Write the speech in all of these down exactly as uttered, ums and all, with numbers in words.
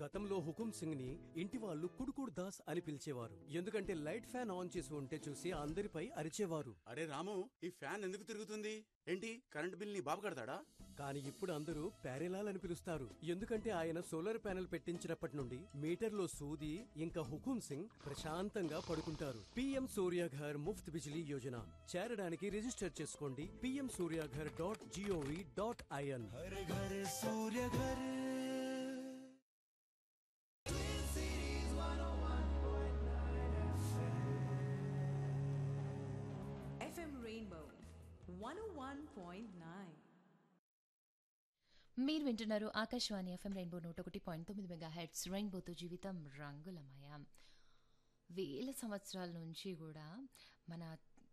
గతంలో హుకుం సింగ్ ని ఇంటి వాళ్ళు కుడుకుడు దాస్ అని పిలిచేవారు. ఎందుకంటే లైట్ ఫ్యాన్ ఆన్ చేసి ఉంటే చూసి అందరిపై అరిచేవారు. అరే రాము, ఈ ఫ్యాన్ ఎందుకు తిరుగుతుంది? ఏంటి, కరెంట్ బిల్ ని బాబు కడతాడా? కానీ ఇప్పుడు అందరూ ప్యారెలాల్ అని పిలుస్తారు. ఎందుకంటే ఆయన సోలార్ ప్యానెల్ పెట్టించినప్పటి నుండి మీటర్లో సూది ఇంకా హుకుం సింగ్ ప్రశాంతంగా పడుకుంటారు. పీఎం సూర్యాఘర్ ముఫ్త్ బిజిలీ యోజన చేరడానికి రిజిస్టర్ చేసుకోండి PM Surya Ghar dot GOV dot IN. FM rainbow one oh one point nine. మీరు వింటున్నారు ఆకాశవాణి ఎఫ్ఎం రెయిన్బో నూట ఒకటి పాయింట్ తొమ్మిది మెగా హెడ్స్. రెయిన్బోతో జీవితం రంగులమయం. వేల సంవత్సరాల నుంచి కూడా మన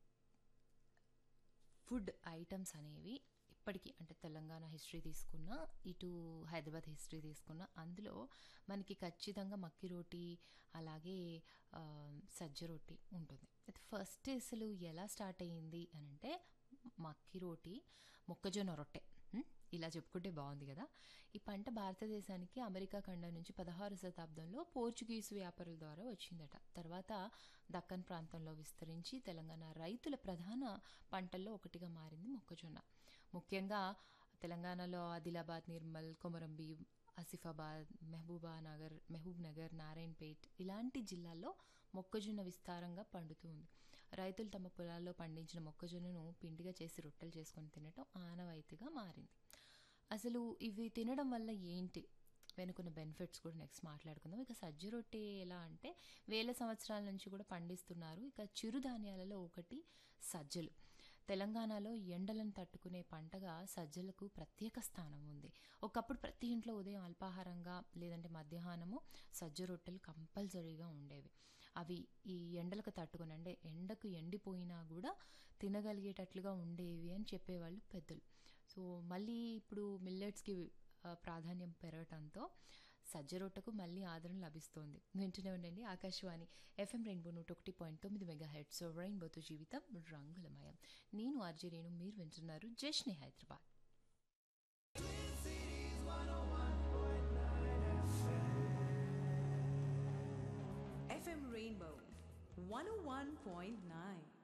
ఫుడ్ ఐటమ్స్ అనేవి ఇప్పటికీ, అంటే తెలంగాణ హిస్టరీ తీసుకున్నా, ఇటు హైదరాబాద్ హిస్టరీ తీసుకున్నా, అందులో మనకి ఖచ్చితంగా మక్కి రోటీ అలాగే సజ్జ రొట్టి ఉంటుంది. అయితే ఫస్ట్ అసలు ఎలా స్టార్ట్ అయ్యింది అని అంటే మక్కి రోటీ, మొక్కజొన్న రొట్టె, ఇలా చెప్పుకుంటే బాగుంది కదా. ఈ పంట భారతదేశానికి అమెరికా ఖండం నుంచి పదహారు శతాబ్దంలో పోర్చుగీసు వ్యాపారుల ద్వారా వచ్చిందట. తర్వాత దక్కన్ ప్రాంతంలో విస్తరించి తెలంగాణ రైతుల ప్రధాన పంటల్లో ఒకటిగా మారింది మొక్కజొన్న. ముఖ్యంగా తెలంగాణలో ఆదిలాబాద్, నిర్మల్, కొమరంభీ, ఆసిఫాబాద్, మహబూబా నగర్ మహబూబ్ నగర్ నారాయణపేట్ ఇలాంటి జిల్లాల్లో మొక్కజొన్న విస్తారంగా పండుతూ ఉంది. రైతులు తమ పొలాల్లో పండించిన మొక్కజొన్నను పిండిగా చేసి రొట్టెలు చేసుకొని తినటం ఆనవాయితీగా మారింది. అసలు ఇవి తినడం వల్ల ఏంటి వెనుకున్న బెనిఫిట్స్ కూడా నెక్స్ట్ మాట్లాడుకుందాం. ఇక సజ్జ రొట్టె ఎలా అంటే వేల సంవత్సరాల నుంచి కూడా పండిస్తున్నారు. ఇక చిరుధాన్యాలలో ఒకటి సజ్జలు. తెలంగాణలో ఎండలను తట్టుకునే పంటగా సజ్జలకు ప్రత్యేక స్థానం ఉంది. ఒకప్పుడు ప్రతి ఇంట్లో ఉదయం అల్పాహారంగా లేదంటే మధ్యాహ్నము సజ్జ రొట్టెలు కంపల్సరీగా ఉండేవి. అవి ఈ ఎండలకు తట్టుకుని, అంటే ఎండకు ఎండిపోయినా కూడా తినగలిగేటట్లుగా ఉండేవి అని చెప్పేవాళ్ళు పెద్దలు. సో మళ్ళీ ఇప్పుడు మిల్లెట్స్కి ప్రాధాన్యం పెరగటంతో సజ్జ రొట్టెకు మళ్ళీ ఆదరణ లభిస్తోంది. వింటూనే ఉండండి ఆకాశవాణి ఎఫ్ఎం రెయిన్బో నూట ఒకటి పాయింట్ తొమ్మిది మెగా హెడ్స్. రెయిన్బోతో జీవితం రంగులమయం. నేను ఆర్జే రేణు, మీరు వింటున్నారు జష్నే హైదరాబాద్. ఎఫ్ఎం రెయిన్బో వన్ ఓ వన్ పాయింట్ నైన్.